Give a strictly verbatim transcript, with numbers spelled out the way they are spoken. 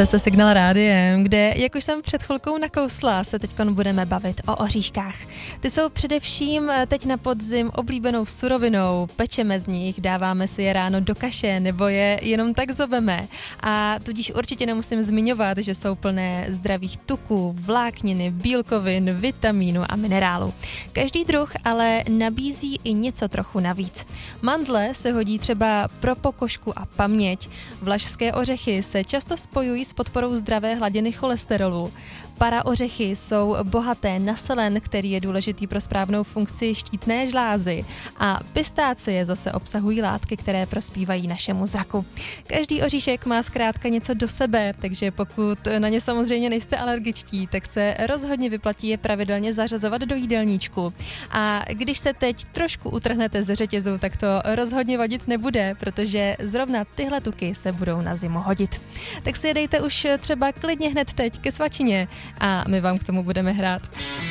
Jste se Signál rádiem, kde, jak už jsem před chvilkou nakousla, se teď budeme bavit o oříškách. Ty jsou především teď na podzim oblíbenou surovinou, pečeme z nich, dáváme si je ráno do kaše nebo je jenom tak zobeme. A tudíž určitě nemusím zmiňovat, že jsou plné zdravých tuků, vlákniny, bílkovin, vitamínu a minerálu. Každý druh ale nabízí i něco trochu navíc. Mandle se hodí třeba pro pokožku a paměť. Vlašské ořechy se často spojují s podporou zdravé hladiny cholesterolu. Paraořechy jsou bohaté na selen, který je důležitý pro správnou funkci štítné žlázy. A pistácie zase obsahují látky, které prospívají našemu zraku. Každý oříšek má zkrátka něco do sebe, takže pokud na ně samozřejmě nejste alergičtí, tak se rozhodně vyplatí je pravidelně zařazovat do jídelníčku. A když se teď trošku utrhnete ze řetězu, tak to rozhodně vadit nebude, protože zrovna tyhle tuky se budou na zimu hodit. Tak si jedejte už třeba klidně hned teď ke svačině a my vám k tomu budeme hrát.